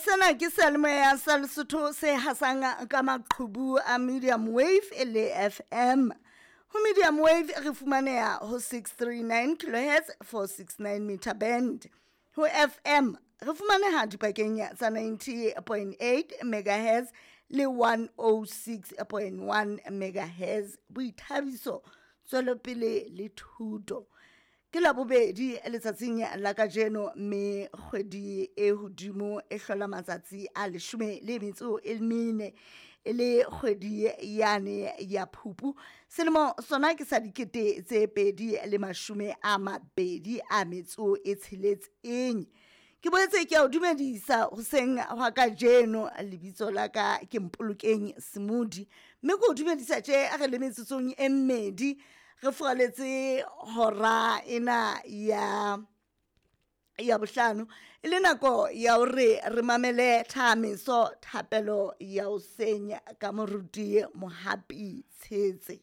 Sena ke seyalemoya sa Lesotho se hasang ka maqhubu a medium wave le FM. Ho medium wave re fumaneha ho 639 kHz 469 meter band. Ho FM re fumaneha dipakeng tsa 90.8 MHz le 106.1 MHz. Boithabiso tswelopele le thuto. Ke la bobedi letsatsing la kajeno mme kgwedi e hodimo e hlola matsatsi a 14 le kgwedi yane ya Phupu. Selemo sona ke sa 2026. Ke boetse ke a o dumedisa hoseng wa kajeno. Lebitso la ka ke Mpolokeng Semudi, mme ke o dumedisa tje a re le metsotsong e mmedi re furaletse hora ena ya bohlano le nako ya hore re mamele thamiso thapelo ya ho senya ka moruti Mohapi Tshetse.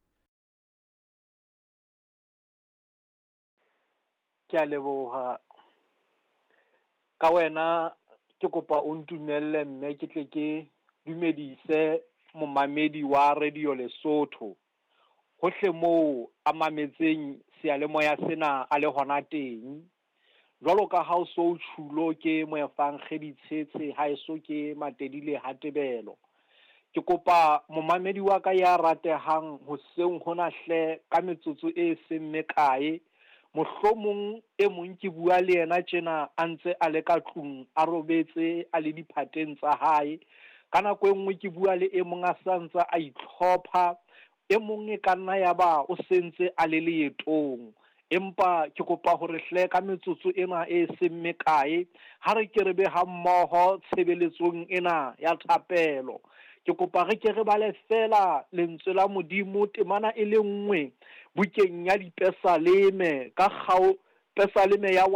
Ke a leboha ka wena, ke kopa o ntumelle mme ke tle ke dumedise momamedi wa Radio Lesotho hohle moo a mametseng seyalemoya sena a le hona teng. Jwalo ka ha o so tshulo ke Moefangedi Tshetse ha eso ke Matedile Hatebelo. Ke kopa momamedi wa ka ya ratehang hoseng hona hle ka metsotso e seng mekae, mohlomong e mong ke bua le yena tjena a ntse a le ka tlung a robetse a le diphateng tsa hae, ka nako e nngwe ke bua le e mong a santsa a itlhopha, e mong e ka nna ya ba o sentse a le leetong. Empa ke kopa hore hle ka metsotso ena e seng mekae ha re ke re be ha mmoho tshebeletsong ena ya thapelo. Ke kopa re ke re bale fela lentswe la Modimo temana e le nngwe bukeng ya dipesaleme ka kgao pesaleme ya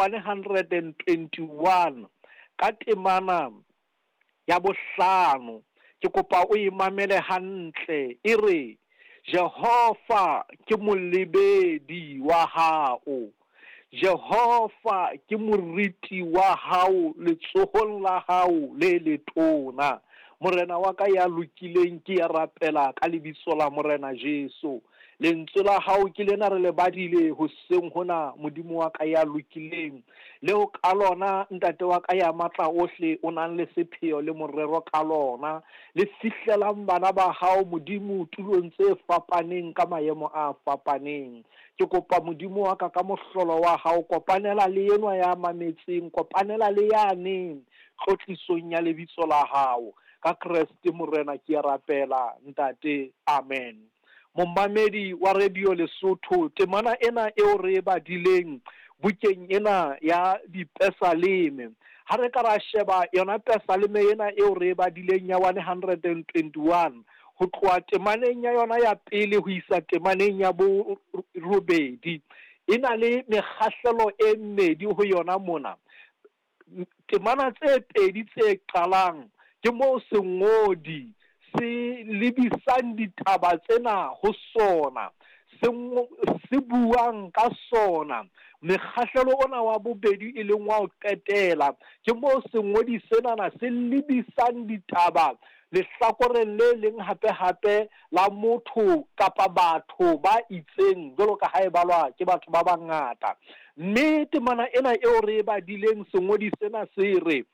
121 ka temana ya bohlano. Ke kopa o imamele hantle e re, Jehova ke molebedi wa hao, Jehova ke moriti wa hao letsohong la hao le letona. Morena wa ka ya lokileng ke ya rapela ka lebitso la Morena Jesu. Lentswe la hao ke lena re le badile hoseng hona Modimo wa ka ya lokileng, leo ka lona ntate wa ka ya matla ohle o nang le sepheo le morero ka lona, le fihlelang bana ba hao Modimo tulong tse fapaneng ka maemo a fapaneng. Ke kopa Modimo wa ka mohlolo wa hao kopanela le enwa ya mametseng, kopanela le yane tlotlisong ya lebitso la hao. Ka Kriste Morena ke ya rapela ntate, amen. Momamedi wa Radio Lesotho, temana ena eo re badileng bukeng ena ya dipesaleme, ha re ka ra sheba yona pesaleme ena eo re badileng ya 121 ho tloha temaneng ya yona ya pele ho isa temaneng ya bo robedi, ena le mekgahlelo e mmedi ho yona mona. Temana tse pedi tse qalang ke moo sengodi se lebisang ditaba tsena ho sona, se buang ka sona. Mekgahlelo ona wa bobedi e leng wa ho qetela ke moo sengodi senana se lebisang ditaba lehlakoreng le leng hape la motho kapa batho ba itseng jwalo ka ha e balwa ke batho ba bangata. Mme temana ena eo re badileng sengodi sena se re,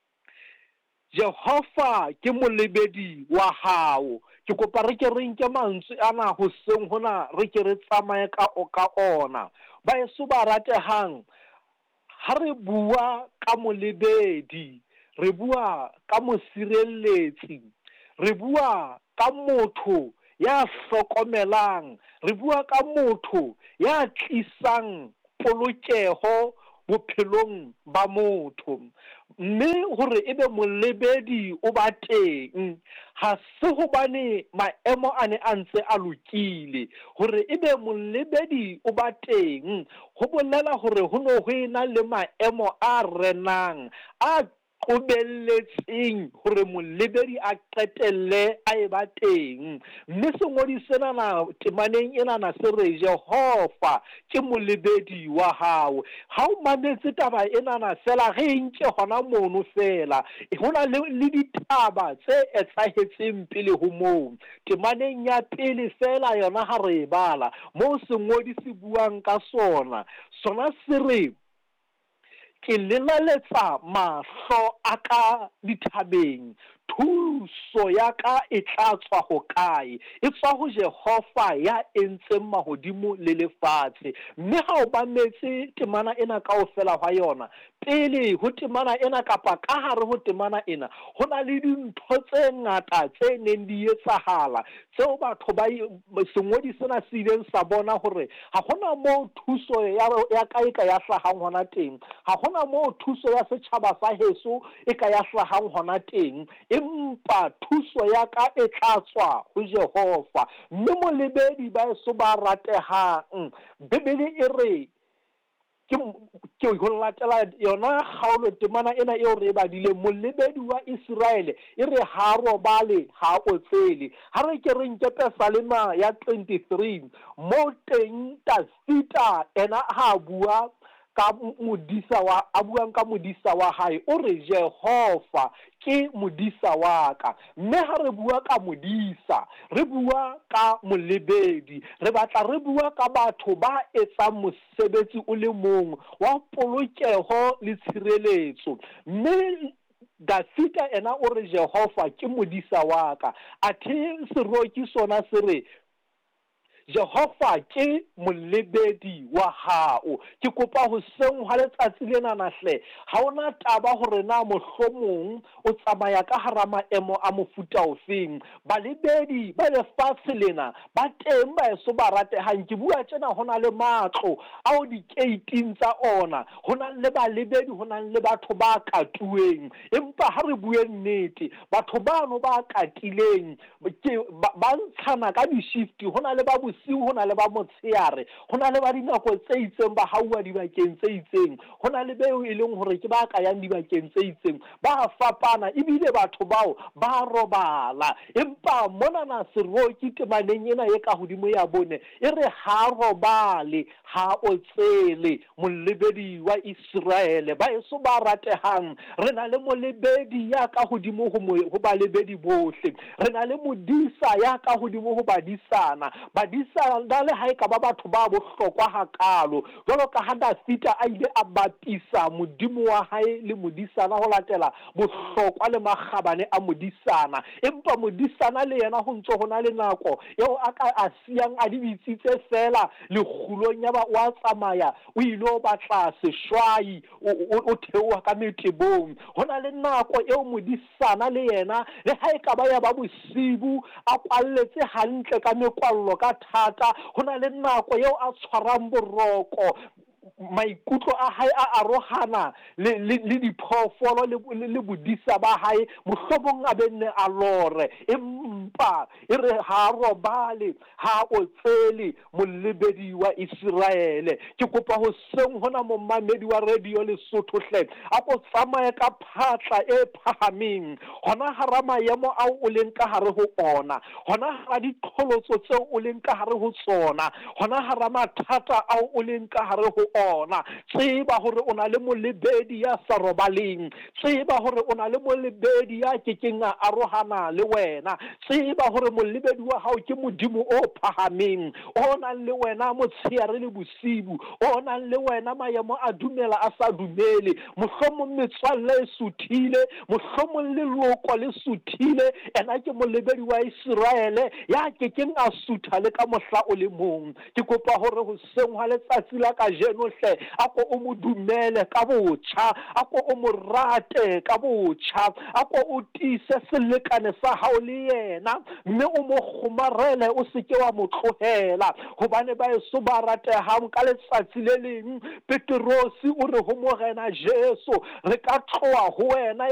Jehova ke molebedi wa hao. Ke kopa re ke re nke mantswe ana hoseng hona re ke re tsamaye ka ona. Baeso ba ratehang, ha re bua ka molebedi, re bua ka mosirelletsi, re bua ka motho ya hlokomelang, re bua ka motho ya tlisang polokeho bophelong ba motho. Mme hore ebe molebedi o ba teng, ha se hobane maemo a ne a ntse a lokile. Hore ebe molebedi o ba teng ho bolela hore ho no ho ena le maemo a renang, a qobelletseng hore molebedi a qetelle a eba teng mme sengodi senana temaneng enana se re Jehova ke molebedi wa hao ha o mametse taba enana fela ge ntse hona mono fela hona le ditaba tse etsahetseng pele ho moo temaneng ya pele fela yona ha re bala mo sengodi se buang ka sona se re ke lelaletsa mahlo a ka dithabeng thuso ya ka e tla tswa ho kae e tswa ho Jehova ya entseng mahodimo le lefatshe mme ha o ba metse temana ena kaofela hwa yona pele ho temana ena kapa ka hare ho temana ena hona le dintho tse ngata tse neng di etsahala tseo batho ba sengodi sena se ileng sa bona hore ha hona mo thuso ya kae ka ya hlahang hona teng ha hona mo thuso ya setjhaba sa heso e ka ya hlahang hona teng empa thuso ya ka e tla tswa ho Jehova mme molebedi ba eso ba ratehang Bibele e re ke ho latela yona kgaolo temana ena eo re badile molebedi wa Israele e re ha robale ha o tsele ha re ke re nke Psalma ya 23 mo teng Dafita ena ha bua ka modisa wa abuang ka modisa wa hae o re Jehova ke modisa wa ka mme ha re bua ka modisa re bua ka molebedi re batla re bua ka batho ba etsang mosebetsi o le mong wa polokeho le tshireletso mme Dafita ena o re Jehova ke modisa wa ka athe seroki sona se re Jehova ke molebedi wa hao ke kopa ho sengwa letsatsi lena nahle ha ona taba hore na mohlomong o tsamaya ka hara maemo a mofuta ofeng balebedi ba lefatshe lena ba teng ba eso ba ratehang ke bua tjena hona le matlo ao dikeiteng tsa ona hona le balebedi hona le batho ba katuweng empa ha re bue nnete batho bano ba katileng ba ntshana ka di-shift hona le ba bosiu hona le ba motsheare hona le ba dinako tse itseng ba haua dibakeng tse itseng hona le beo e leng hore ke ba ka yang dibakeng tse itseng ba fapana ebile batho bao ba robala empa monana seroki temaneng ena e ka hodimo ya bone e re ha robale ha o tsele molebedi wa Israele ba eso ba ratehang re na le molebedi ya ka hodimo ho balebedi bohle re na le modisa ya ka hodimo ho badisana ba le hae ka ba batho ba bohlokwa hakalo jwalo ka ha Dafita a ile a bapisa modimo wa hae le modisana ho latela bohlokwa le makgabane a modisana empa modisana le yena ho ntso hona le nako eo a ka a siyang a di bitsitse fela le khulong ya ba wa tsamaya o ilo batla seshwai o theoha ka metebong hona le nako eo modisana le yena le hae ka ba ya ba bosibu a kwalletse hantle ka mekwallo ka thata hona le nako eo a tshwarang boroko maikutlo a hae a arohana le diphoofolo le bodisa ba hae mohlomong a benne a lore empa e re ha robale ha o tsele molebedi wa Israele ke kopa ho seng hona momamedi wa radio Lesotho hle a go tsamaya ka phatla e phahameng hona hara maemo a o leng ka hare ho ona hona hara diqholotso tse o leng ka hare ho tsona hona hara mathata a o leng ka hare ho ona tseba hore o na le molebedi ya sa robaleng tseba hore o na le molebedi ya kekeng a arohana le wena tseba hore molebedi wa hao ke modimo o phahameng o nang le wena motsheare le bosibu o nang le wena maemo a dumela a sa dumele mohlomong metswalle e suthile mohlomong le loko le suthile ena ke molebedi wa Israele ya kekeng a sutha le ka mohla o le mong ke kopa hore ho sengwa letsatsi la ka jeno hle ako o mo dumele ka botjha ako o mo rate ka botjha ako o tise selekane sa hao le yena mme o mo kgomarele o se ke wa mo tlohela hobane ba eso ba ratehang ka letsatsi le leng Petrosi o re ho morena Jesu re ka tloa ho wena